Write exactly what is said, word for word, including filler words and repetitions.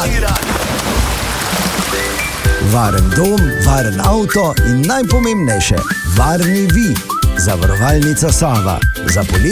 Varen dom, varen avto in najpomembnejše, varni vi. Zavarovalnica Sava. Za